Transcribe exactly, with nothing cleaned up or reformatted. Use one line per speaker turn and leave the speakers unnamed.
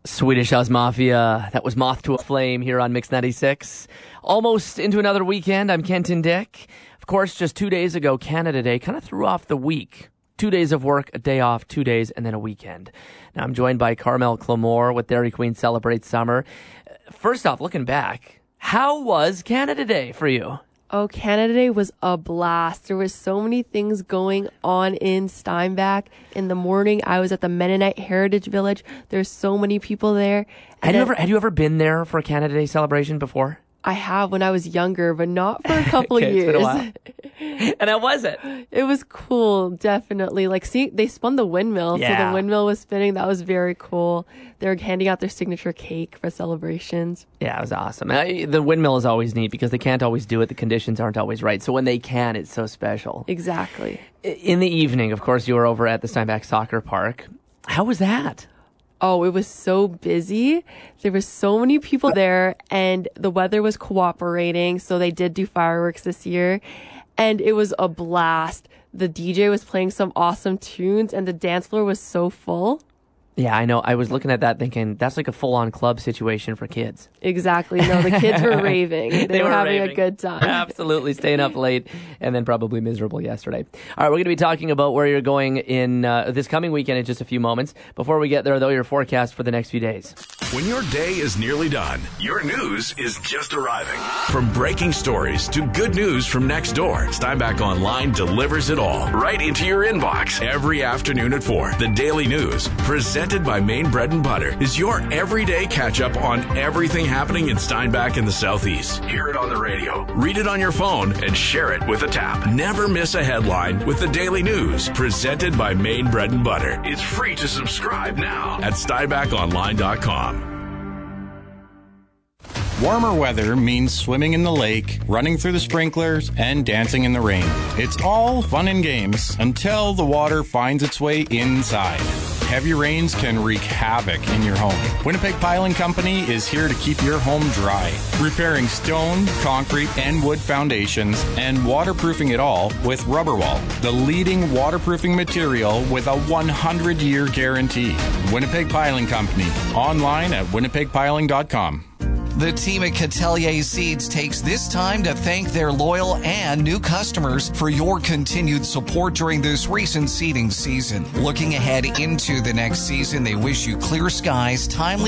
Swedish House Mafia. That was Moth to a Flame here on Mix ninety-six. Almost into another weekend. I'm Kenton Dick. Of course, just two days ago, Canada Day kind of threw off the week. Two days of work, a day off, two days, and then a weekend. Now, I'm joined by Carmel Clamore with Dairy Queen Celebrate Summer. First off, looking back, how was Canada Day for you?
Oh, Canada Day was a blast. There was so many things going on in Steinbach. In the morning, I was at the Mennonite Heritage Village. There's so many people there.
Had you ever had you ever been there for a Canada Day celebration before?
I have when I was younger, but not for a couple
okay,
years.
It's been a while. And how was it?
It was cool, definitely. Like, see, they spun the windmill,
yeah.
so the windmill was spinning. That was very cool. They were handing out their signature cake for celebrations.
Yeah, it was awesome. I, the windmill is always neat because they can't always do it. The conditions aren't always right. So when they can, it's so special.
Exactly.
In the evening, of course, you were over at the Steinbach Soccer Park. How was that?
Oh, it was so busy. There were so many people there, and the weather was cooperating, so they did do fireworks this year, and it was a blast. The D J was playing some awesome tunes, and the dance floor was so full.
Yeah, I know. I was looking at that thinking, that's like a full-on club situation for kids.
Exactly. No, the kids were raving. They,
they
were,
were
having
raving.
a good time.
Absolutely. Staying up late and then probably miserable yesterday. All right, we're going to be talking about where you're going in uh, this coming weekend in just a few moments. Before we get there, though, your forecast for the next few days.
When your day is nearly done, your news is just arriving. From breaking stories to good news from next door, Steinbach Online delivers it all right into your inbox every afternoon at four. The Daily News, presented by Maine Bread and Butter, is your everyday catch-up on everything happening in Steinbach and the Southeast. Hear it on the radio, read it on your phone, and share it with a tap. Never miss a headline with the Daily News, presented by Maine Bread and Butter. It's free to subscribe now at steinbach online dot com.
Warmer weather means swimming in the lake, running through the sprinklers, and dancing in the rain. It's all fun and games until the water finds its way inside. Heavy rains can wreak havoc in your home. Winnipeg Piling Company is here to keep your home dry, repairing stone, concrete, and wood foundations, and waterproofing it all with Rubberwall, the leading waterproofing material with a one hundred year guarantee. Winnipeg Piling Company, online at winnipeg piling dot com.
The team at Catelier Seeds takes this time to thank their loyal and new customers for your continued support during this recent seeding season. Looking ahead into the next season, they wish you clear skies, timely